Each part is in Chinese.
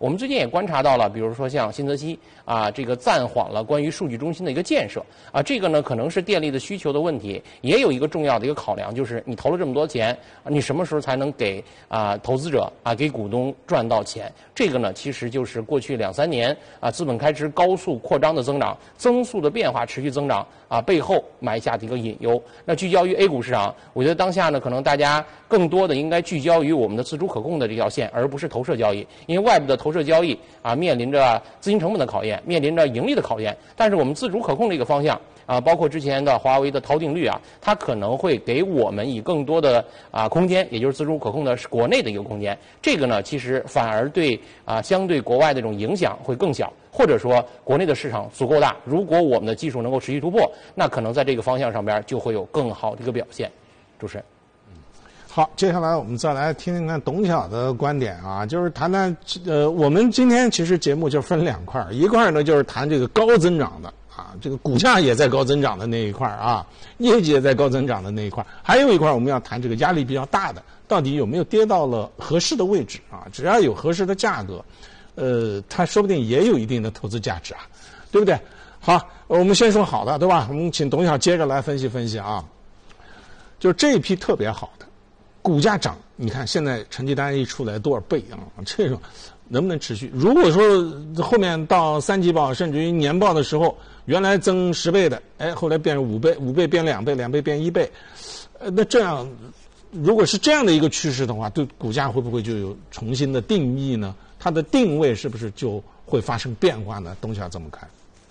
我们最近也观察到了，比如说像新泽西这个暂缓了关于数据中心的一个建设这个呢可能是电力的需求的问题，也有一个重要的一个考量，就是你投了这么多钱，你什么时候才能给投资者给股东赚到钱？这个呢其实就是过去2、3年资本开支高速扩张的增长，增速的变化持续增长背后埋下的一个隐忧。那聚焦于 A 股市场，我觉得当下呢可能大家更多的应该聚焦于我们的自主可控的这条线，而不是投射交易。因为外部的投射交易面临着资金成本的考验，面临着盈利的考验。但是我们自主可控的一个方向包括之前的华为的淘定律它可能会给我们以更多的空间，也就是自主可控的国内的一个空间。这个呢其实反而对相对国外的这种影响会更小，或者说国内的市场足够大，如果我们的技术能够持续突破，那可能在这个方向上边就会有更好的一个表现。主持人。 好，接下来我们再来听听看董晓的观点就是谈谈我们今天其实节目就分2块，一块呢就是谈这个高增长的这个股价也在高增长的那一块业绩也在高增长的那一块，还有一块我们要谈这个压力比较大的，到底有没有跌到了合适的位置只要有合适的价格，它说不定也有一定的投资价值对不对？好，我们先说好的，对吧？我们请董晓接着来分析分析就是这一批特别好的股价涨，你看现在成绩单一出来多少倍这种能不能持续？如果说后面到3季报甚至于年报的时候，原来增10倍的，后来变成5倍，5倍变2倍，2倍变1倍，那这样如果是这样的一个趋势的话，对股价会不会就有重新的定义呢？它的定位是不是就会发生变化呢？董晓怎么看？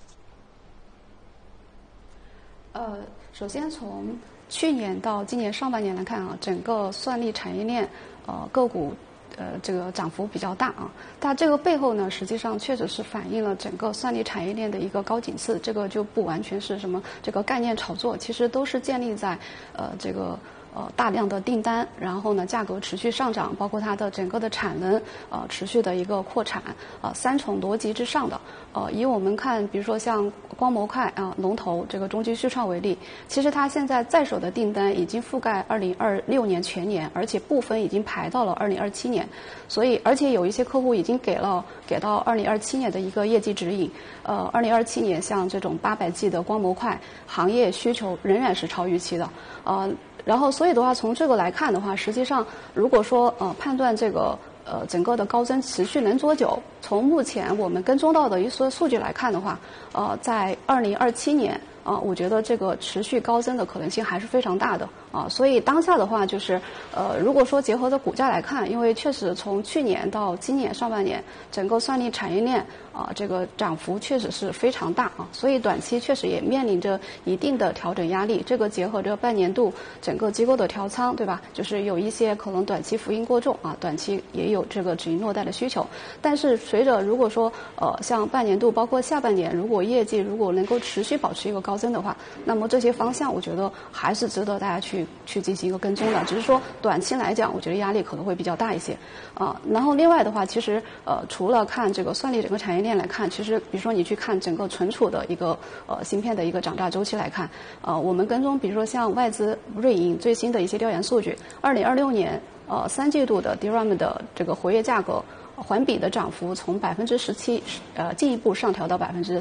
首先从去年到今年上半年来看整个算力产业链个股这个涨幅比较大但这个背后呢，实际上确实是反映了整个算力产业链的一个高景次，这个就不完全是什么这个概念炒作，其实都是建立在这个大量的订单，然后呢价格持续上涨，包括它的整个的产能持续的一个扩产3重逻辑之上的以我们看比如说像光模块龙头这个中基旭创为例，其实它现在在手的订单已经覆盖2026年全年，而且部分已经排到了2027年，所以而且有一些客户已经给到2027年的一个业绩指引2027年像这种800G 的光模块行业需求仍然是超预期的然后所以的话从这个来看的话，实际上如果说判断这个整个的高增持续能多久，从目前我们跟踪到的一些数据来看的话在2027年我觉得这个持续高增的可能性还是非常大的所以当下的话就是如果说结合着股价来看，因为确实从去年到今年上半年整个算力产业链这个涨幅确实是非常大所以短期确实也面临着一定的调整压力，这个结合着半年度整个机构的调仓，对吧？就是有一些可能短期浮盈过重短期也有这个止盈落袋的需求，但是随着如果说像半年度包括下半年，如果业绩如果能够持续保持一个高增的话，那么这些方向我觉得还是值得大家去进行一个跟踪的，只是说短期来讲我觉得压力可能会比较大一些然后另外的话其实除了看这个算力整个产业链来看，其实比如说你去看整个存储的一个芯片的一个涨价周期来看我们跟踪比如说像外资瑞银最新的一些调研数据，2026年3季度的 DRAM 的这个活跃价格环比的涨幅从17%进一步上调到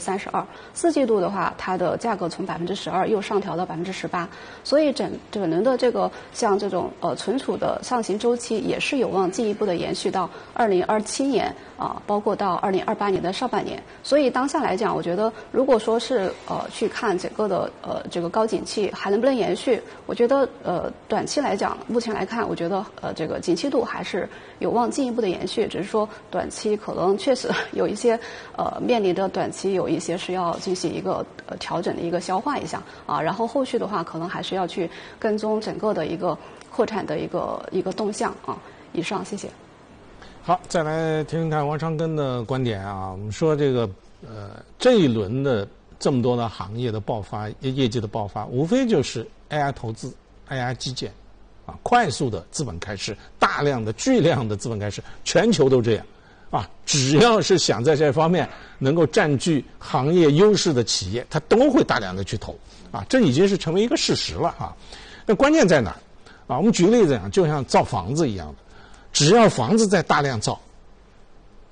32%，4季度的话它的价格从12%又上调到18%，所以整轮的这个像这种存储的上行周期也是有望进一步的延续到2027年包括到2028年的上半年。所以当下来讲，我觉得如果说是去看整个的这个高景气还能不能延续，我觉得短期来讲，目前来看，我觉得这个景气度还是有望进一步的延续，只是说短期可能确实有一些面临的短期有一些是要进行一个调整的一个消化一下然后后续的话可能还是要去跟踪整个的一个扩产的一个动向以上，谢谢。 好，再来听听看王长庚的观点我们说这个这一轮的这么多的行业的爆发，业绩的爆发，无非就是 AI 投资、AI 基建快速的资本开市，大量的巨量的资本开市，全球都这样只要是想在这方面能够占据行业优势的企业，它都会大量的去投这已经是成为一个事实了那关键在哪儿我们举个例子讲，就像造房子一样的，只要房子在大量造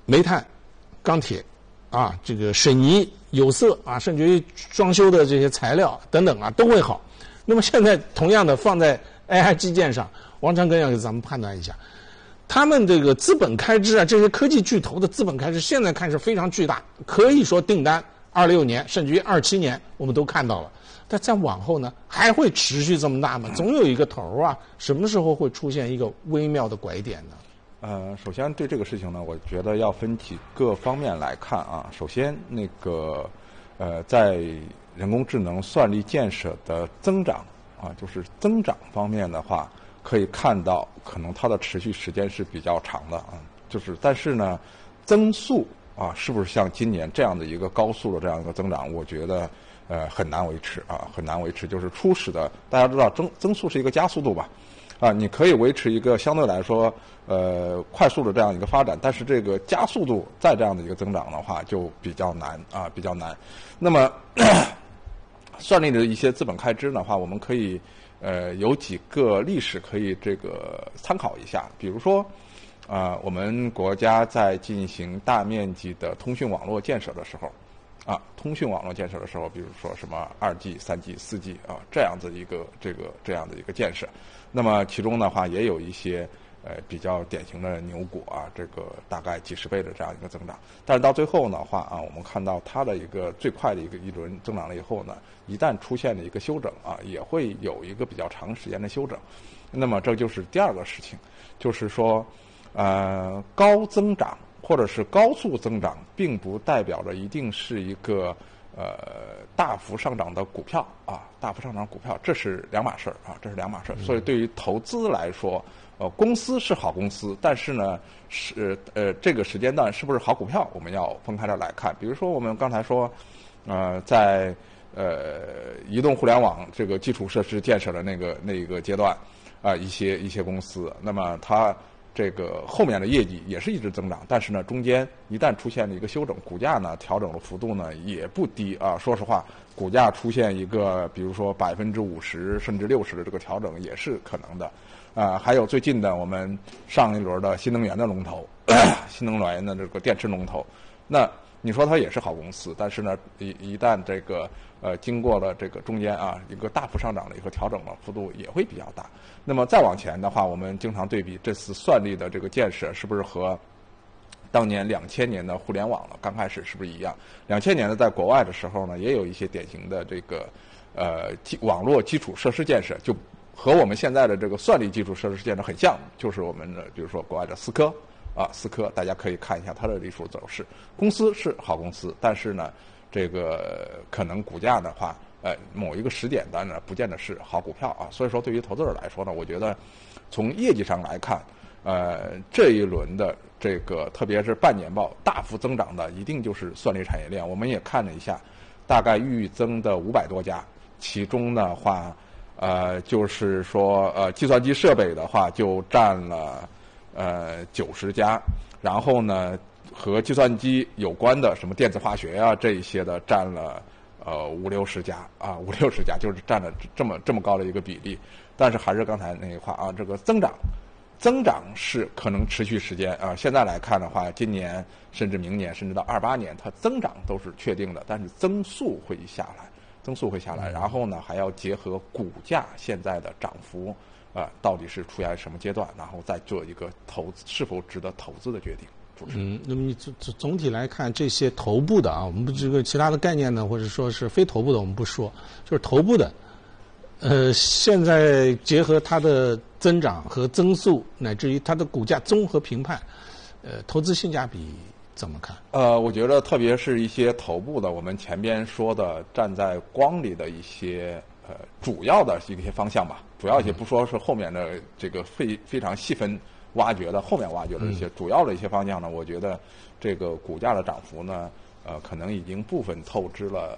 煤炭、钢铁啊，这个水泥、有色啊，甚至于装修的这些材料等等啊，都会好。那么现在同样的放在 AI 基建上，王长庚要给咱们判断一下，他们这个资本开支啊，这些科技巨头的资本开支现在看是非常巨大，可以说订单26年甚至于27年我们都看到了，但再往后呢，还会持续这么大吗？总有一个头啊，什么时候会出现一个微妙的拐点呢？ 首先对这个事情呢，我觉得要分几个方面来看啊。首先，在人工智能算力建设的增长啊，就是增长方面的话，可以看到可能它的持续时间是比较长的啊。但是呢，增速啊，是不是像今年这样的一个高速的这样一个增长？我觉得很难维持啊，很难维持。就是初始的，大家知道增速是一个加速度吧？啊，你可以维持一个相对来说快速的这样一个发展，但是这个加速度再这样的一个增长的话就比较难啊，比较难。那么算力的一些资本开支的话，我们可以有几个历史可以参考一下，比如说我们国家在进行大面积的通讯网络建设的时候。比如说什么2G、3G、4G 啊，这样的一个建设，那么其中的话也有一些比较典型的牛股啊，大概几十倍的这样一个增长。但是到最后的话啊，我们看到它的一个最快的一轮增长了以后呢，一旦出现了一个修整啊，也会有一个比较长时间的修整。那么这就是第二个事情，就是说高增长或者是高速增长，并不代表着一定是一个大幅上涨的股票啊，大幅上涨股票，这是两码事啊，这是两码事。所以对于投资来说，公司是好公司，但是呢，这个时间段是不是好股票，我们要分开的来看。比如说我们刚才说，在移动互联网这个基础设施建设的那个阶段啊，一些公司，那么它后面的业绩也是一直增长，但是呢，中间一旦出现了一个修整，股价呢调整的幅度呢也不低啊。说实话，股价出现一个比如说50%甚至60%的这个调整也是可能的。还有最近的我们上一轮的新能源的龙头，新能源的这个电池龙头，那你说它也是好公司，但是呢，一旦经过了中间啊一个大幅上涨的一个调整的幅度也会比较大。那么再往前的话，我们经常对比这次算力的这建设是不是和当年2000年的互联网了刚开始是不是一样？2000年的在国外的时候呢，也有一些典型的网络基础设施建设，就和我们现在的算力基础设施建设很像，就是我们的比如说国外的思科啊，思科大家可以看一下它的历史走势，公司是好公司，但是呢，可能股价的话，某一个时点段呢，不见得是好股票啊。所以说，对于投资者来说呢，我觉得从业绩上来看，这一轮的特别是半年报大幅增长的，一定就是算力产业链。我们也看了一下，大概预增的500多家，其中的话，就是说计算机设备的话就占了90家，然后呢和计算机有关的什么电子化学啊这一些的占了50-60家啊，50-60家就是占了这么高的一个比例。但是还是刚才那个话啊，增长是可能持续时间啊。现在来看的话，今年甚至明年甚至到28年，它增长都是确定的，但是增速会下来，然后呢还要结合股价现在的涨幅到底是处在什么阶段，然后再做一个是否值得投资的决定。 那么你总体来看，这些头部的啊，我们不其他的概念呢，或者说是非头部的，我们不说，就是头部的，现在结合它的增长和增速，乃至于它的股价综合评判，投资性价比怎么看？ 我觉得特别是一些头部的，我们前边说的站在光里的一些主要的一些方向吧，主要一些不说是后面的非常细分挖掘的后面挖掘的一些主要的一些方向呢，我觉得股价的涨幅呢，可能已经部分透支了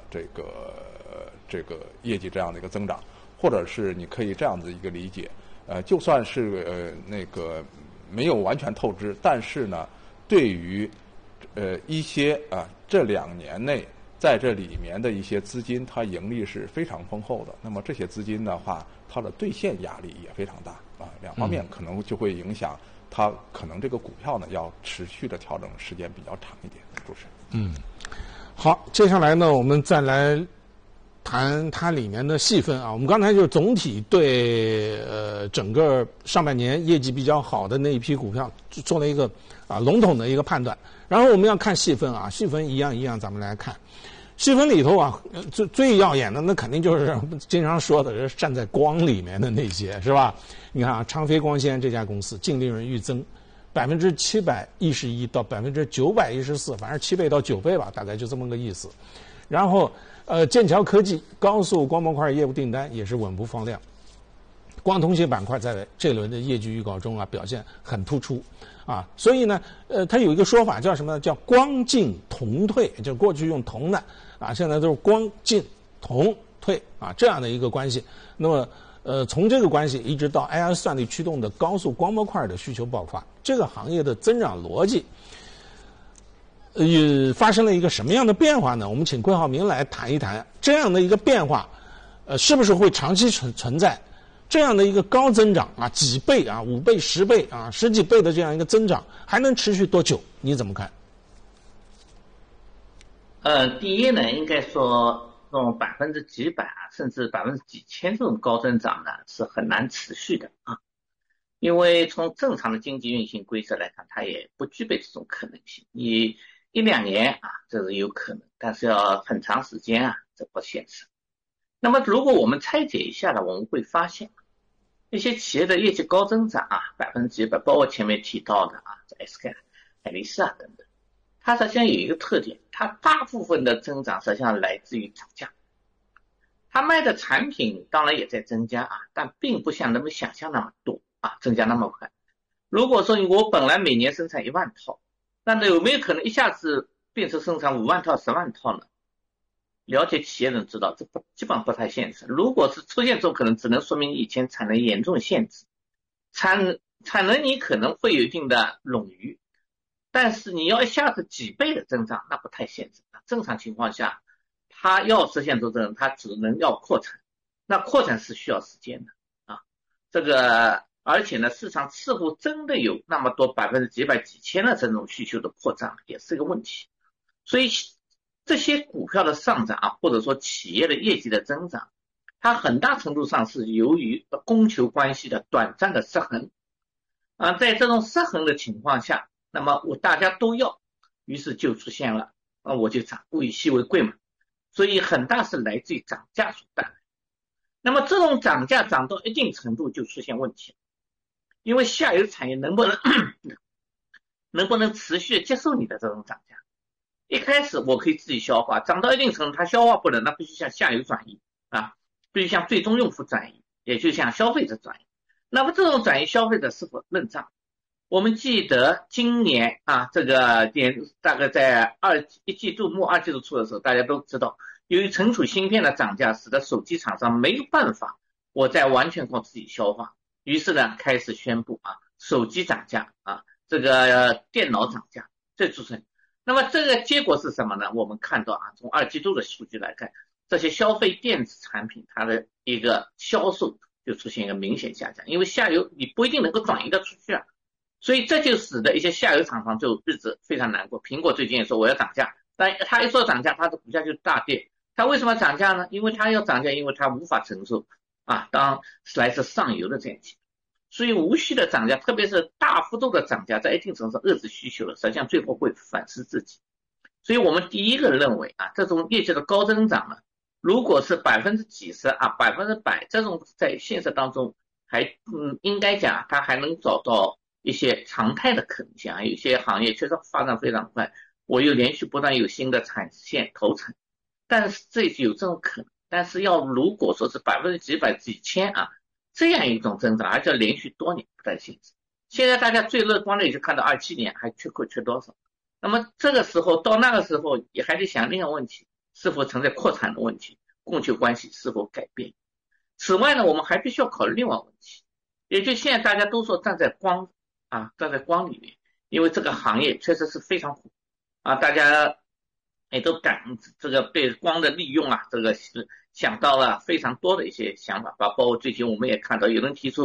业绩这样的一个增长，或者是你可以这样子一个理解，就算是没有完全透支，但是呢，对于一些这2年内在这里面的一些资金，它盈利是非常丰厚的，那么这些资金的话，它的兑现压力也非常大啊，两方面可能就会影响它可能这个股票呢要持续的调整时间比较长一点。主持人， 好，接下来呢，我们再来谈它里面的细分啊。我们刚才就是总体对整个上半年业绩比较好的那一批股票做了一个笼统的一个判断，然后我们要看细分啊，细分一样咱们来看。细分里头啊，最耀眼的那肯定就是经常说的是站在光里面的那些，是吧？你看啊，长飞光纤这家公司净利润预增711%到914%，反正7倍到9倍吧，大概就这么个意思。然后剑桥科技高速光模块业务订单也是稳步放量，光通信板块在这轮的业绩预告中啊表现很突出啊，所以呢它有一个说法叫什么呢？叫光进铜退，就过去用铜的啊，现在都是光进铜退啊，这样的一个关系。那么从这个关系一直到 AI 算力驱动的高速光模块的需求爆发，这个行业的增长逻辑发生了一个什么样的变化呢？我们请桂浩明来谈一谈这样的一个变化，是不是会长期存在？这样的一个高增长啊，几倍啊，5倍、10倍啊，十几倍的这样一个增长，还能持续多久？你怎么看？ 第一呢，应该说这种几百啊，甚至几千这种高增长呢，是很难持续的啊。因为从正常的经济运行规则来看，它也不具备这种可能性。你1-2年啊，这是有可能，但是要很长时间啊，这不现实。那么如果我们拆解一下呢，我们会发现一些企业的业绩高增长啊，几百，包括前面提到的啊，SK、海力士啊等等，它实际上有一个特点，它大部分的增长实际上来自于涨价。它卖的产品当然也在增加啊，但并不像人们想象那么多啊，增加那么快。如果说我本来每年生产1万套，那有没有可能一下子变成生产5万套、10万套呢？了解企业人知道，这基本上不太现实。如果是出现这种可能，只能说明以前产能严重限制，产能你可能会有一定的冗余，但是你要一下子几倍的增长，那不太现实。正常情况下，它要实现这种，它只能要扩产，那扩产是需要时间的啊。这个而且呢，市场似乎真的有那么多几百、几千的这种需求的扩张，也是个问题。所以这些股票的上涨啊，或者说企业的业绩的增长，它很大程度上是由于供求关系的短暂的失衡啊。在这种失衡的情况下，那么大家都要，于是就出现了我就涨，物以稀为贵嘛。所以很大是来自于涨价所带来。那么这种涨价涨到一定程度就出现问题，因为下游产业能不能持续接受你的这种涨价？一开始我可以自己消化，涨到一定程度它消化不能，那必须向下游转移啊，必须向最终用户转移，也就向消费者转移。那么这种转移消费者是否认账？我们记得今年啊，这个大概在一季度末、2季度初的时候，大家都知道，由于存储芯片的涨价，使得手机厂商没有办法我再完全靠自己消化，于是呢开始宣布啊，手机涨价啊，这个电脑涨价，这就是那么这个结果是什么呢？我们看到啊，从2季度的数据来看，这些消费电子产品它的一个销售就出现一个明显下降，因为下游你不一定能够转移得出去啊，所以这就使得一些下游厂商就日子非常难过。苹果最近也说我要涨价，但他一说涨价，它的股价就大跌。它为什么涨价呢？因为它要涨价，因为它无法承受啊，当来自上游的这样情况，所以无序的涨价，特别是大幅度的涨价，在一定程度上遏制需求了，实际上最后会反噬自己。所以我们第一个认为啊，这种业绩的高增长呢，如果是几十啊100%，这种在现实当中还应该讲它还能找到一些常态的可能性啊。有些行业确实发展非常快，我又连续不断有新的产线投产，但是这有这种可能，但是如果说是几百几千啊这样一种增长，而且连续多年不太现实。现在大家最乐观的也就看到27年还缺多少，那么这个时候到那个时候也还得想另一个问题，是否存在扩产的问题，供求关系是否改变。此外呢，我们还必须要考虑另外一个问题，也就现在大家都说站在光里面，因为这个行业确实是非常火啊，大家也都这个对光的利用啊，这个是想到了非常多的一些想法吧。包括最近我们也看到有人提出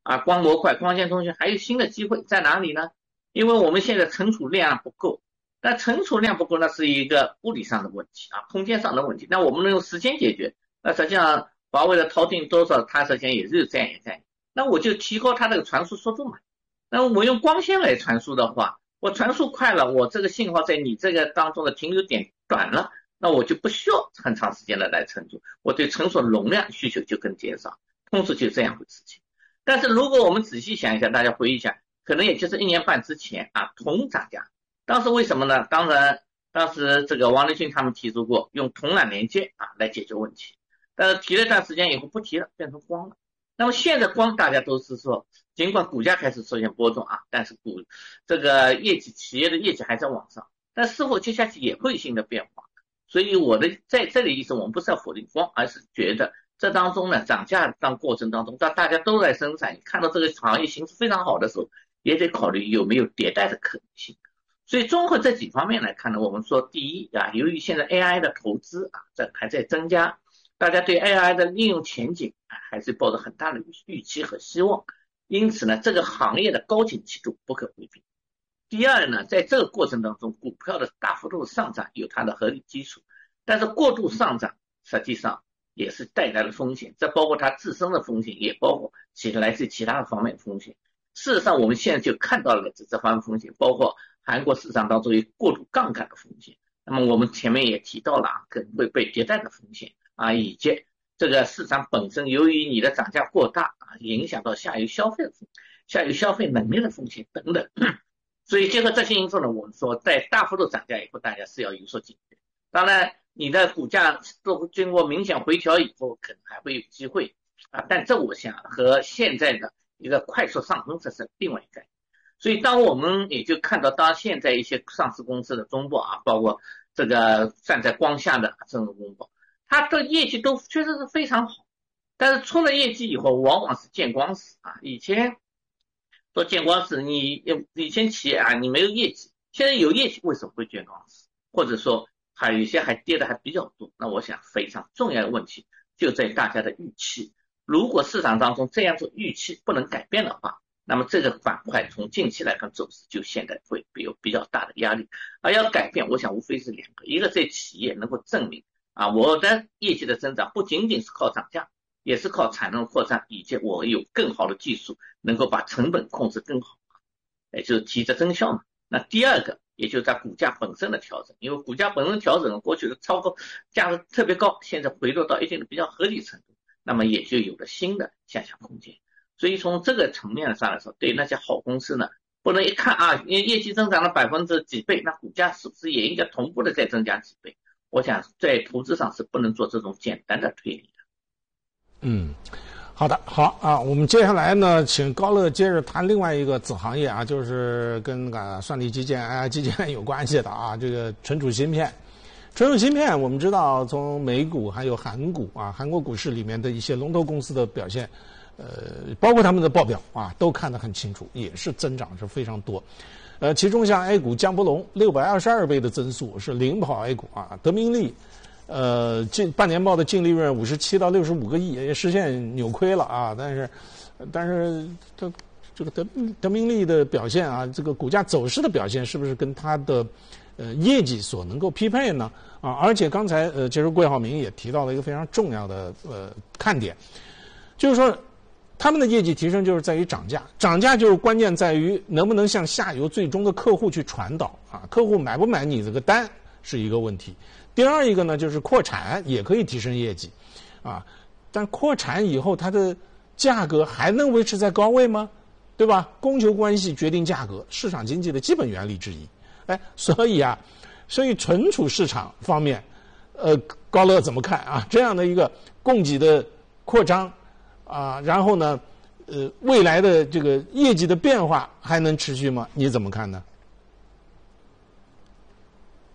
啊，光模块、光纤通讯还有新的机会在哪里呢？因为我们现在存储量不够，那存储量不够呢是一个物理上的问题啊，空间上的问题。那我们能用时间解决，那实际上华为的淘定多少它实际上也是有这样一个，那我就提高它这个传输速度嘛。那我用光纤来传输的话，我传输快了，我这个信号在你这个当中的停留点短了，那我就不需要很长时间的来存储，我对存储容量需求就更减少，通俗就这样回事情。但是如果我们仔细想一下，大家回忆一下，可能也就是1年半之前啊，铜涨价，当时为什么呢？当时这个王立军他们提出过用铜缆连接啊来解决问题，但是提了一段时间以后不提了，变成光了。那么现在光大家都是说，尽管股价开始出现波动啊，但是这个企业的业绩还在往上，但是否接下去也会有新的变化？所以我的在这里意思，我们不是要否定光，而是觉得这当中呢，涨价过程当中，大家都在生产，看到这个行业形势非常好的时候，也得考虑有没有迭代的可能性。所以综合这几方面来看呢，我们说第一啊，由于现在 AI 的投资啊还在增加，大家对 AI 的应用前景还是抱着很大的预期和希望，因此呢，这个行业的高景气度不可回避。第二呢，在这个过程当中，股票的大幅度上涨有它的合理基础，但是过度上涨实际上也是带来了风险，这包括它自身的风险，也包括来自其他的方面的风险。事实上，我们现在就看到了这方面风险，包括韩国市场当中有过度杠杆的风险。那么我们前面也提到了可能会被迭代的风险啊，以及这个市场本身由于你的涨价过大啊，影响到下游消费能力的风险等等。所以结合这些因素呢，我们说在大幅度涨价以后，大家是要有所警觉。当然，你的股价都经过明显回调以后，可能还会有机会啊，但这我想和现在的一个快速上升这是另外一个概念。所以当我们也就看到，当现在一些上市公司的中报啊，包括这个站在光下的这种中报，它的业绩都确实是非常好，但是出了业绩以后，往往是见光死啊。以前做见光死，你以前企业啊，你没有业绩，现在有业绩，为什么会见光死？或者说还有一些还跌的还比较多。那我想非常重要的问题就在大家的预期。如果市场当中这样做预期不能改变的话，那么这个板块从近期来看走势就现在会有比较大的压力。而要改变，我想无非是两个，一个在企业能够证明啊，我的业绩的增长不仅仅是靠涨价，也是靠产能扩张，以及我有更好的技术能够把成本控制更好，也就是提质增效嘛。那第二个也就是它股价本身的调整，因为股价本身调整过去的超过价格特别高，现在回落到一定的比较合理程度，那么也就有了新的向下空间。所以从这个层面上来说，对那些好公司呢，不能一看啊，业绩增长了几倍，那股价是不是也应该同步的再增加几倍？我想在投资上是不能做这种简单的推理的。 好的，好啊，我们接下来呢，请高乐接着谈另外一个子行业啊，就是跟算力基建、AI 基建有关系的啊，这个存储芯片。存储芯片，我们知道从美股还有韩股啊，韩国股市里面的一些龙头公司的表现，包括他们的报表啊，都看得很清楚，也是增长是非常多。其中像 A 股江波龙622倍的增速是领跑 A 股啊，德明利。半年报的净利润57到65个亿，也实现扭亏了啊。但是这个德明利的表现啊，这个股价走势的表现是不是跟它的业绩所能够匹配呢？啊，而且刚才其实桂浩明也提到了一个非常重要的看点，就是说他们的业绩提升就是在于涨价，涨价就是关键在于能不能向下游最终的客户去传导啊，客户买不买你这个单是一个问题。第二一个呢，就是扩产也可以提升业绩，啊，但扩产以后它的价格还能维持在高位吗？对吧？供求关系决定价格，市场经济的基本原理之一。所以存储市场方面，高乐怎么看啊？这样的一个供给的扩张啊，然后呢，未来的这个业绩的变化还能持续吗？你怎么看呢？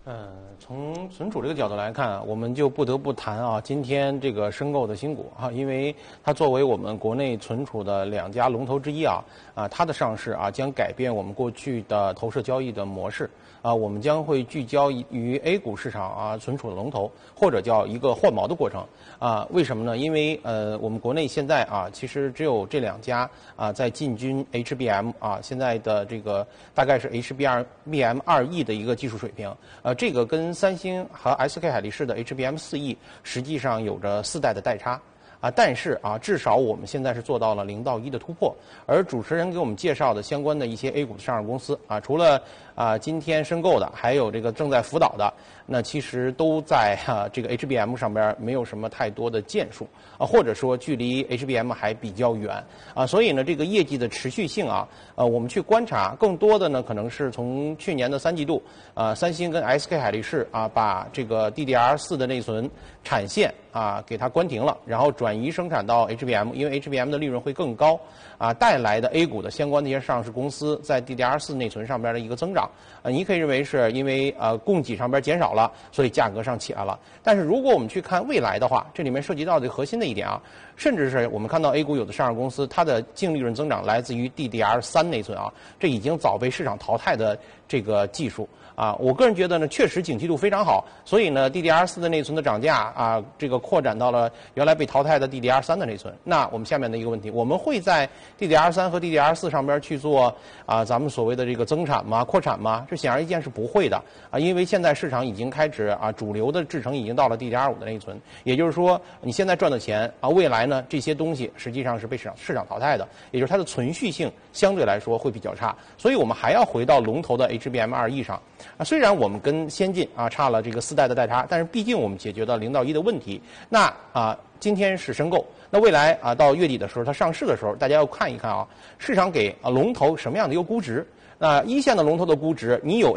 从存储这个角度来看，我们就不得不谈啊，今天这个申购的新股啊，因为它作为我们国内存储的2家龙头之一啊，它的上市啊将改变我们过去的投射交易的模式啊，我们将会聚焦于 A 股市场啊存储的龙头，或者叫一个换锚的过程啊。为什么呢？因为我们国内现在啊，其实只有这2家啊在进军 HBM 啊，现在的这个大概是 HBM2E 的一个技术水平。这个跟三星和 SK 海力士的 HBM4E 实际上有着4代的代差啊，但是啊，至少我们现在是做到了0到1的突破。而主持人给我们介绍的相关的一些 A 股的上市公司啊，除了今天申购的，还有这个正在辅导的，那其实都在这个 HBM 上边没有什么太多的建树啊，或者说距离 HBM 还比较远啊，所以呢，这个业绩的持续性啊，我们去观察更多的呢，可能是从去年的3季度三星跟 SK 海力士啊，把这个 DDR4 的内存产线啊给它关停了，然后转移生产到 HBM， 因为 HBM 的利润会更高啊，带来的 A 股的相关的一些上市公司在 DDR4 内存上边的一个增长。你可以认为是因为供给上边减少了，所以价格上起来了。但是如果我们去看未来的话，这里面涉及到的核心的一点啊，甚至是我们看到 A 股有的上市公司，它的净利润增长来自于 DDR3 内存啊，这已经早被市场淘汰的这个技术啊，我个人觉得呢，确实景气度非常好，所以呢 ，DDR4 的内存的涨价啊，这个扩展到了原来被淘汰的 DDR3 的内存。那我们下面的一个问题，我们会在 DDR3 和 DDR4 上边去做咱们所谓的这个增产吗？扩产吗？这显而易见是不会的啊，因为现在市场已经开始主流的制程已经到了 DDR5 的内存，也就是说，你现在赚的钱未来呢这些东西实际上是被市场淘汰的，也就是它的存续性相对来说会比较差，所以我们还要回到龙头的 HBM2E 上。虽然我们跟先进差了这个4代的代差，但是毕竟我们解决到0到1的问题。那今天是申购，那未来到月底的时候它上市的时候，大家要看一看市场给龙头什么样的一个估值。那一线的龙头的估值，你有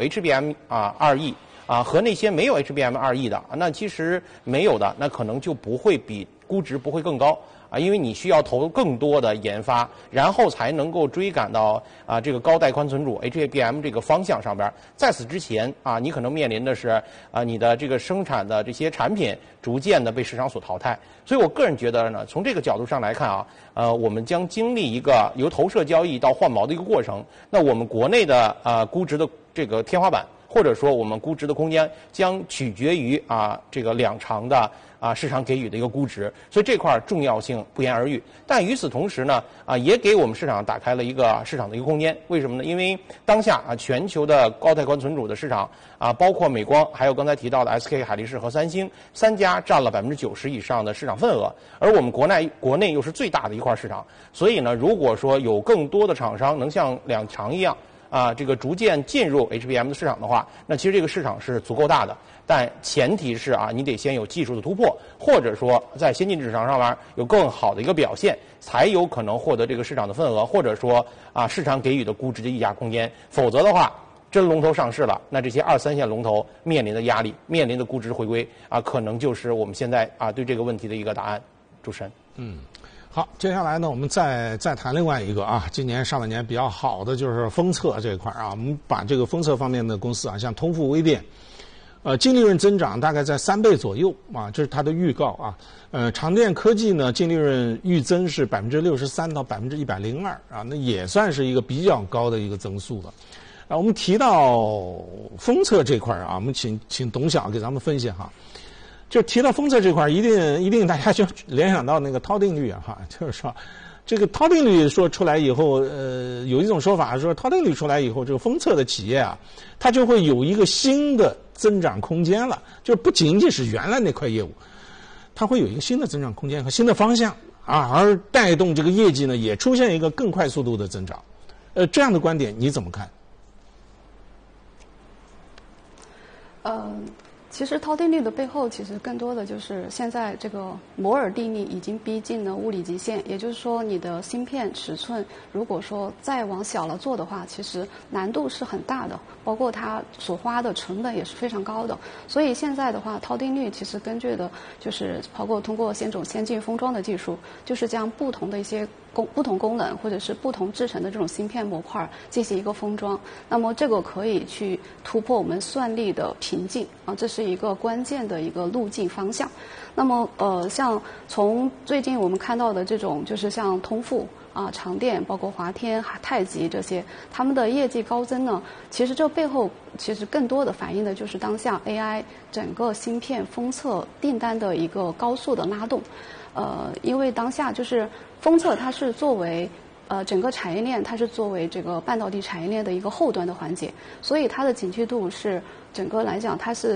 HBM2E 和那些没有 HBM2E 的那其实没有的，那可能就不会比估值不会更高。因为你需要投更多的研发，然后才能够追赶到这个高带宽存储 HBM 这个方向上边。在此之前你可能面临的是你的这个生产的这些产品逐渐的被市场所淘汰。所以我个人觉得呢，从这个角度上来看我们将经历一个由投射交易到换锚的一个过程。那我们国内的估值的这个天花板，或者说我们估值的空间，将取决于这个两长的市场给予的一个估值，所以这块重要性不言而喻。但与此同时呢，也给我们市场打开了一个市场的一个空间。为什么呢？因为当下全球的高带宽存储的市场包括美光，还有刚才提到的 SK 海力士和三星3家占了90%以上的市场份额，而我们国内又是最大的一块市场。所以呢，如果说有更多的厂商能像两长一样这个逐渐进入 HBM 的市场的话，那其实这个市场是足够大的。但前提是你得先有技术的突破，或者说在先进制程上面有更好的一个表现，才有可能获得这个市场的份额，或者说市场给予的估值的溢价空间。否则的话，真龙头上市了，那这些2、3线龙头面临的压力，面临的估值回归可能就是我们现在对这个问题的一个答案。主持人， 好，接下来呢，我们再谈另外一个今年上半年比较好的就是封测这一块我们把这个封测方面的公司像通富微电，净利润增长大概在3倍左右这是它的预告长电科技呢，净利润预增是63%到102%那也算是一个比较高的一个增速了。我们提到封测这块我们请董晓给咱们分析就提到封测这块，一定大家就联想到那个涛定律就是说，这个涛定律说出来以后，有一种说法说，涛定律出来以后，这个封测的企业它就会有一个新的增长空间了，就不仅仅是原来那块业务，它会有一个新的增长空间和新的方向而带动这个业绩呢，也出现一个更快速度的增长。这样的观点你怎么看？ 其实涛定律的背后，其实更多的就是现在这个摩尔定律已经逼近了物理极限，也就是说，你的芯片尺寸如果说再往小了做的话，其实难度是很大的，包括它所花的成本也是非常高的。所以现在的话，涛定律其实根据的就是包括通过先进封装的技术，就是将不同的一些不同功能或者是不同制成的这种芯片模块进行一个封装，那么这个可以去突破我们算力的瓶颈啊，这是一个关键的一个路径方向。那么像从最近我们看到的这种，就是像通富啊、长电，包括华天、太极这些，他们的业绩高增呢，其实这背后其实更多的反映的就是当下 AI 整个芯片封测订单的一个高速的拉动。因为当下就是封测，它是作为整个产业链，它是作为这个半导体产业链的一个后端的环节，所以它的景气度是整个来讲，它是